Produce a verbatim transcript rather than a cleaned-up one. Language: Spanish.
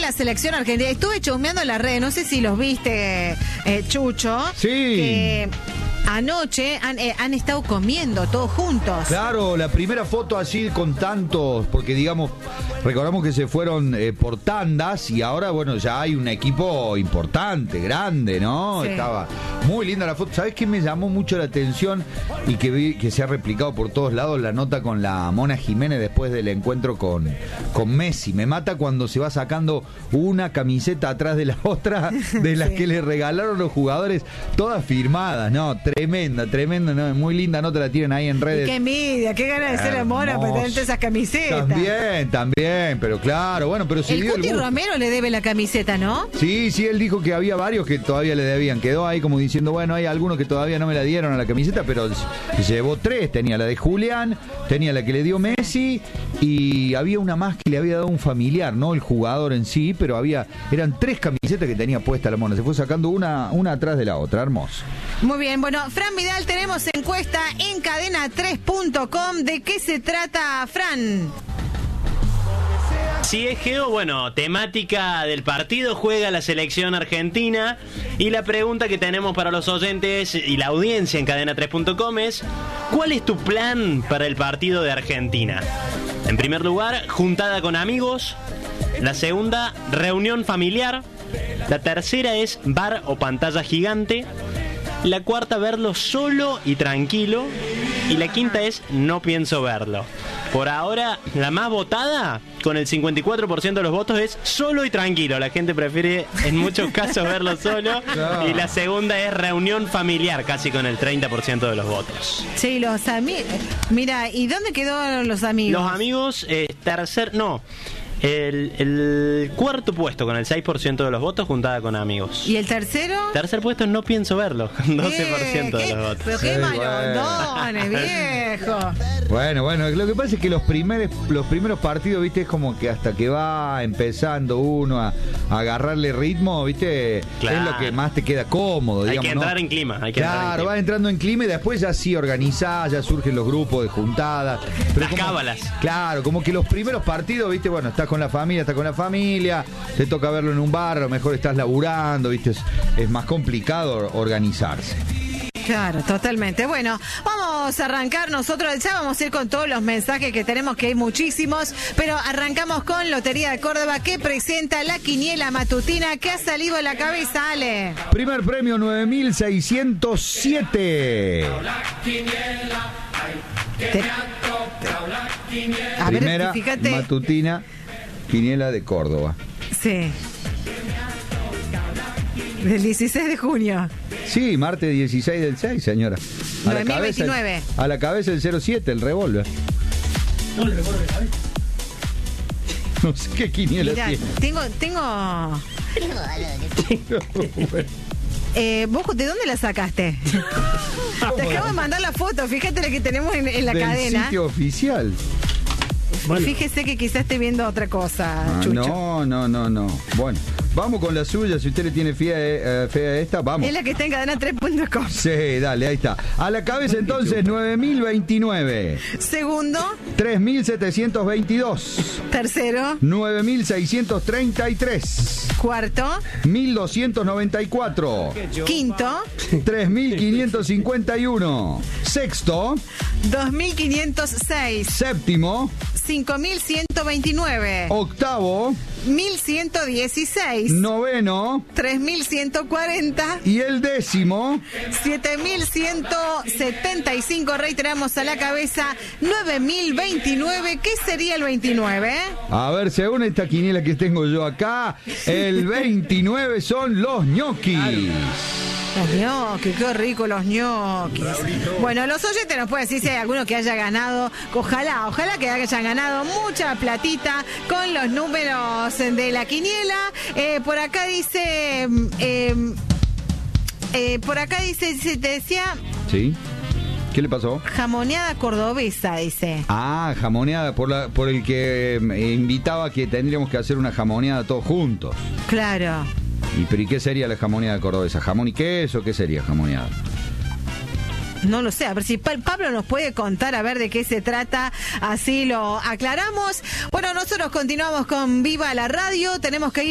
la selección argentina. Estuve chusmeando en las redes, no sé si los viste, eh, Chucho. Sí. Que anoche han, eh, han estado comiendo todos juntos. Claro, la primera foto así con tantos, porque digamos, recordamos que se fueron eh, por tandas y ahora, bueno, ya hay un equipo importante, grande, ¿no? Sí. Estaba muy linda la foto. ¿Sabés qué me llamó mucho la atención y que vi que se ha replicado por todos lados? La nota con la Mona Jiménez después del encuentro con, con Messi. Me mata cuando se va sacando una camiseta atrás de la otra de las sí. que le regalaron los jugadores, todas firmadas, ¿no? Tremenda, tremenda, ¿no? Muy linda nota, la tienen ahí en redes. Y qué envidia, qué ganas de ser la Mona para tener esas camisetas. También, también, pero claro, bueno, pero si el dio Cuti el Romero le debe la camiseta, ¿no? Sí, sí, él dijo que había varios que todavía le debían. Quedó ahí como diciendo, bueno, hay algunos que todavía no me la dieron a la camiseta, pero llevó tres. Tenía la de Julián, tenía la que le dio Messi y había una más que le había dado un familiar, no el jugador en sí, pero había, eran tres camisetas que tenía puesta la Mona. Se fue sacando una, una atrás de la otra, hermoso. Muy bien, bueno, Fran Vidal, tenemos encuesta en cadena tres punto com. ¿De qué se trata, Fran? Si es Geo, bueno, temática del partido, juega la selección argentina y la pregunta que tenemos para los oyentes y la audiencia en cadena tres punto com es: ¿cuál es tu plan para el partido de Argentina? En primer lugar, juntada con amigos. La segunda, reunión familiar. La tercera es bar o pantalla gigante. La cuarta, verlo solo y tranquilo. Y la quinta es no pienso verlo. Por ahora, la más votada, con el cincuenta y cuatro por ciento de los votos, es solo y tranquilo. La gente prefiere en muchos casos verlo solo. No. Y la segunda es reunión familiar, casi con el treinta por ciento de los votos. Sí, los amigos. Mira, ¿y dónde quedaron los amigos? Los amigos, eh, tercer... No. El, el cuarto puesto con el seis por ciento de los votos, juntada con amigos. ¿Y el tercero? Tercer puesto, no pienso verlo, con doce por ciento de los votos. Pero qué sí, malondones, bueno. Viejo. Bueno, bueno, lo que pasa es que los primeros, los primeros partidos, viste, es como que hasta que va empezando uno a, a agarrarle ritmo, viste, claro. Es lo que más te queda cómodo, digamos, hay que entrar ¿no? en clima, hay que claro, entrar en clima. Va entrando en clima y después ya sí organizás, ya surgen los grupos de juntadas. Pero las como, cábalas. Claro, como que los primeros partidos, viste, bueno, estás con la familia, estás con la familia, te toca verlo en un bar, a lo mejor estás laburando, viste, es, es más complicado organizarse. Claro, totalmente. Bueno, vamos a arrancar nosotros, ya vamos a ir con todos los mensajes que tenemos, que hay muchísimos, pero arrancamos con Lotería de Córdoba, que presenta la quiniela matutina que ha salido a la cabeza, Ale. Primer premio, nueve mil seiscientos siete. Te... A Primera ver, fíjate. matutina, quiniela de Córdoba. Sí. Del dieciséis de junio. Sí, martes dieciséis del seis, señora. A nueve mil veintinueve. La cabeza, a la cabeza el cero siete, el revólver. No, el revólver, ¿sabes? No sé qué quiniela Mirá, tiene. tengo, tengo... eh, ¿Vos de dónde la sacaste? Te acabo de mandar la foto, fíjate la que tenemos en, en la Del cadena. Sitio oficial. Bueno. Fíjese que quizás esté viendo otra cosa, ah, Chucho. No, no, no, no. Bueno, vamos con la suya. Si usted le tiene fe a, eh, fe a esta, vamos. Es la que está en cadena tres punto com. Sí, dale, ahí está. A la cabeza entonces, nueve mil veintinueve. Segundo. tres mil setecientos veintidós. Tercero. nueve mil seiscientos treinta y tres. Cuarto. mil doscientos noventa y cuatro. Quinto. tres mil quinientos cincuenta y uno. Sexto. dos mil quinientos seis. Séptimo. cinco mil ciento veintinueve. Octavo. mil ciento dieciséis. Noveno. tres mil ciento cuarenta. Y el décimo. siete mil ciento setenta y cinco. Reiteramos a la cabeza, nueve mil veintinueve. ¿Qué sería el veintinueve? A ver, según esta quiniela que tengo yo acá, el veintinueve son los ñoquis. Los ñoquis, qué rico los ñoquis. Bueno, los oyentes nos pueden decir si hay alguno que haya ganado. Ojalá, ojalá que hayan ganado mucha platita con los números de la quiniela. Eh, por acá dice... Eh, eh, por acá dice, se te decía... Sí. ¿Qué le pasó? Jamoneada cordobesa, dice. Ah, jamoneada, por, la, por el que eh, invitaba que tendríamos que hacer una jamoneada todos juntos. Claro. ¿Y pero y qué sería la jamoneada cordobesa? ¿Jamón y queso? ¿Qué sería jamoneada? No lo sé, a ver si Pablo nos puede contar a ver de qué se trata, así lo aclaramos. Bueno, nosotros continuamos con Viva la Radio, tenemos que ir